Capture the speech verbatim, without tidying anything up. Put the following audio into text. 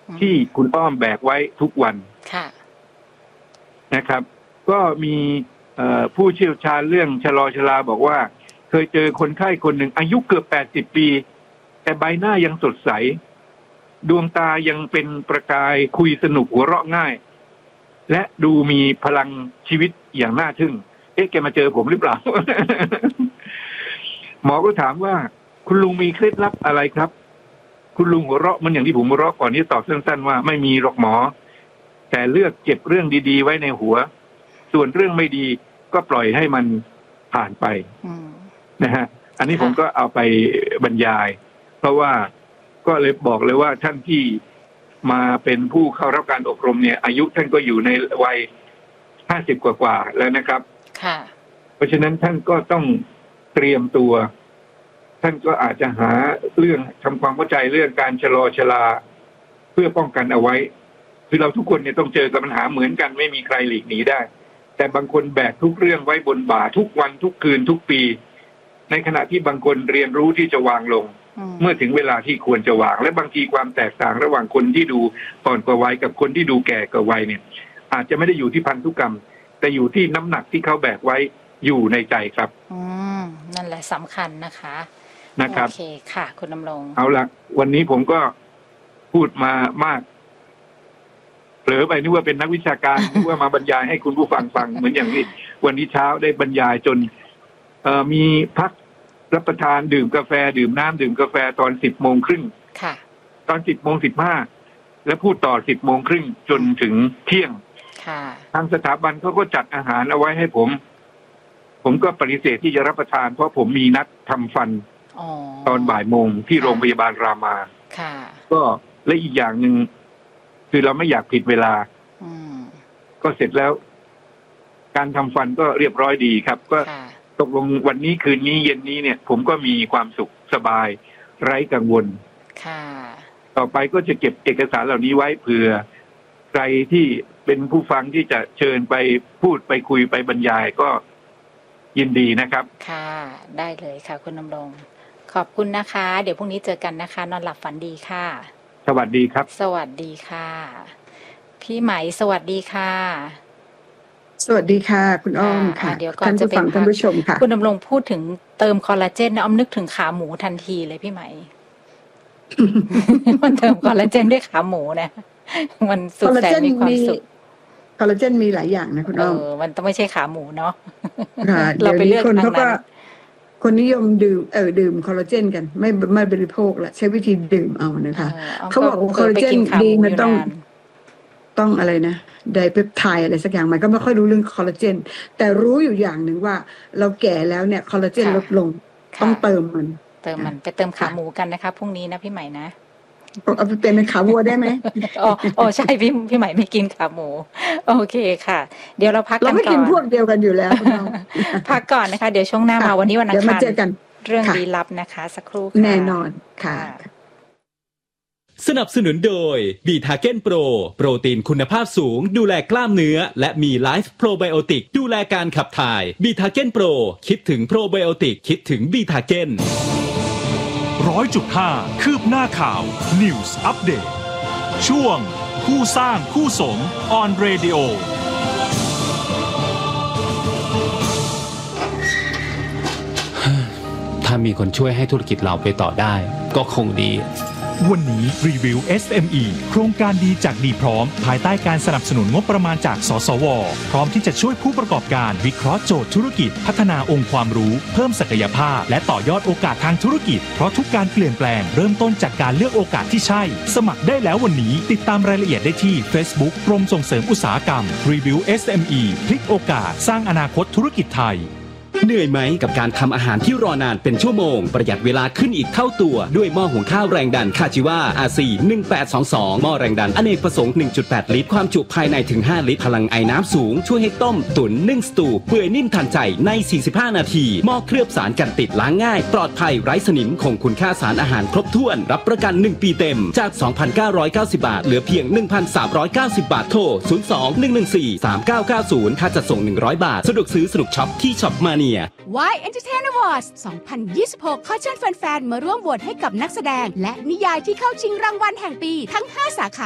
ที่คุณอ้อมแบกไว้ทุกวันนะครับก็มีผู้เชี่ยวชาญเรื่องชะลอชราบอกว่าเคยเจอคนไข้คนหนึ่งอายุเกือบแปดสิบปีแต่ใบหน้ายังสดใสดวงตายังเป็นประกายคุยสนุกหัวเราะง่ายและดูมีพลังชีวิตอย่างน่าทึ่งเอ๊ะแกมาเจอผมหรือเปล่า หมอก็ถามว่าคุณลุงมีเคล็ดลับอะไรครับคุณลุงหัวเราะมันอย่างที่ผมหัวเราะก่อนนี้ตอบสั้นๆว่าไม่มีหรอกหมอแต่เลือกเก็บเรื่องดีๆไว้ในหัวส่วนเรื่องไม่ดีก็ปล่อยให้มันผ่านไปนะฮะอันนี้ผมก็เอาไปบรรยายเพราะว่าก็เลยบอกเลยว่าท่านที่มาเป็นผู้เข้ารับการอบรมเนี่ยอายุท่านก็อยู่ในวัยห้าสิบกว่าๆแล้วนะครับค่ะเพราะฉะนั้นท่านก็ต้องเตรียมตัวท่านก็อาจจะหาเรื่องทำความเข้าใจเรื่องการชะลอชราเพื่อป้องกันเอาไว้คือเราทุกคนเนี่ยต้องเจอกับปัญหาเหมือนกันไม่มีใครหลีกหนีได้แต่บางคนแบกทุกเรื่องไว้บนบ่าทุกวันทุกคืนทุกปีในขณะที่บางคนเรียนรู้ที่จะวางลงเมื่อถึงเวลาที่ควรจะวางและบางทีความแตกต่างระหว่างคนที่ดูอ่อนกว่าวัยกับคนที่ดูแก่กว่าวัยเนี่ยอาจจะไม่ได้อยู่ที่พันธุกรรมแต่อยู่ที่น้ำหนักที่เขาแบกไว้อยู่ในใจครับอืมนั่นแหละสำคัญนะคะนะครับโอเคค่ะคุณดำรงเอาละวันนี้ผมก็พูดมามากเผลอไปนึกว่าเป็นนักวิชาการนึกว่ามาบรรยายให้คุณผู้ฟังฟังเหมือนอย่างนี้วันนี้เช้าได้บรรยายจนเอ่อมีพักรับประทานดื่มกาแฟดื่มน้ำดื่มกาแฟตอนสิบโมงครึ่งค่ะตอนสิบโมงสิบห้าแล้วพูดต่อสิบโมงครึ่งจนถึงเที่ยงค่ะทางสถาบันเขาก็จัดอาหารเอาไว้ให้ผมผมก็ปฏิเสธที่จะรับประทานเพราะผมมีนัดทำฟันตอนบ่ายโมงที่โรงพยาบาลรามาค่ะก็และอีกอย่างหนึ่งคือเราไม่อยากผิดเวลาก็เสร็จแล้วการทำฟันก็เรียบร้อยดีครับก็ตกลงวันนี้คืนนี้เย็นนี้เนี่ยผมก็มีความสุขสบายไร้กังวลค่ะต่อไปก็จะเก็บเอกสารเหล่านี้ไว้เผื่อใครที่เป็นผู้ฟังที่จะเชิญไปพูดไปคุยไปบรรยายก็ยินดีนะครับค่ะได้เลยค่ะคุณดำรงขอบคุณนะคะเดี๋ยวพรุ่งนี้เจอกันนะคะนอนหลับฝันดีค่ะสวัสดีครับสวัสดีค่ะพี่ไหมสวัสดีค่ะสวัสดีค่ะคุณอ้อมค่ะเดี๋ยวก่อนจะเป็นท่านผู้ชมค่ะคุณดำรงพูดถึงเติมคอลลาเจนนะอ้อมนึกถึงขาหมูทันทีเลยพี่ไหม มันเติมคอลลาเจนด้วยขาหมูนะมันสุดแสนมีความสุขคอลลาเจนมีหลายอย่างนะคุณอ้อมเออมันต้องไม่ใช่ขาหมูเนาะเราไปเลือกทางนั้นคนนิยมดื่มเออดื่มคอลลาเจนกันไม่ไม่บริโภคละใช้วิธีดื่มเอานะคะเขาบอกว่าคอลลาเจนดีมันต้องต้องอะไรนะไดเปปไทด์อะไรสักอย่างมันก็ไม่ค่อยรู้เรื่องคอลลาเจนแต่รู้อยู่อย่างหนึ่งว่าเราแก่แล้วเนี่ยคอลลาเจนลดลงต้องเติมมันเติมมันไปเติมขาหมูกันนะคะพรุ่งนี้นะพี่ใหม่นะเอาไปเป็นขาวัวได้ไหมอ๋ออ๋อใช่พี่พี่ใหม่ไม่กินขาหมูโอเคค่ะเดี๋ยวเราพักกันก่อนเราไม่กินพวกเดียวกันอยู่แล้วพักก่อนนะคะเดี๋ยวช่วงหน้ามาวันนี้วันอังคารเรื่องลี้ลับนะคะสักครู่แน่นอนค่ะสนับสนุนโดยบีทาเก้นโปรโปรตีนคุณภาพสูงดูแลกล้ามเนื้อและมีไลฟ์โปรไบโอติกดูแลการขับถ่ายบีทาเก้นโปรคิดถึงโปรไบโอติกคิดถึงบีทาเก้นร้อยจุดห้าคืบหน้าข่าว News Update ช่วงผู้สร้างผู้สม On Radio ถ้ามีคนช่วยให้ธุรกิจเราไปต่อได้ก็คงดีวันนี้รีวิว เอส เอ็ม อี โครงการดีจากดีพร้อมภายใต้การสนับสนุนงบประมาณจากสสวพร้อมที่จะช่วยผู้ประกอบการวิเคราะห์โจทย์ธุรกิจพัฒนาองค์ความรู้เพิ่มศักยภาพและต่อยอดโอกาสทางธุรกิจเพราะทุกการเปลี่ยนแปลงเริ่มต้นจากการเลือกโอกาสที่ใช่สมัครได้แล้ววันนี้ติดตามรายละเอียดได้ที่ Facebook กรมส่งเสริมอุตสาหกรรมรีวิว เอส เอ็ม อี พลิกโอกาสสร้างอนาคตธุรกิจไทยเหนื่อยไหมกับการทำอาหารที่รอนานเป็นชั่วโมงประหยัดเวลาขึ้นอีกเท่าตัวด้วยหม้อหุงข้าวแรงดันคาจิวา อาร์ ซี หนึ่งแปดสองสองหม้อแรงดันอเนกประสงค์ หนึ่งจุดแปด ลิตรความจุภายในถึงห้าลิตรพลังไอน้ำสูงช่วยให้ต้มตุ๋นนึ่งสตูเปื่อยนิ่มทันใจในสี่สิบห้านาทีหม้อเคลือบสารกันติดล้างง่ายปลอดภัยไร้สนิมคงคุณค่าสารอาหารครบถ้วนรับประกันหนึ่งปีเต็มจาก สองพันเก้าร้อยเก้าสิบ บาทเหลือเพียง หนึ่งพันสามร้อยเก้าสิบ บาทโทรศูนย์ สอง หนึ่ง หนึ่ง สี่ สาม เก้า เก้า ศูนย์ค่าจัดส่งหนึ่งร้อยบาทสะดวกซื้อสนุกช็อปที่ช็อปมาเนีย Why Entertain Awards สองพันยี่สิบหกขอเชิญแฟนๆมาร่วมโหวตให้กับนักแสดงและนิยายที่เข้าชิงรางวัลแห่งปีทั้งห้าสาขา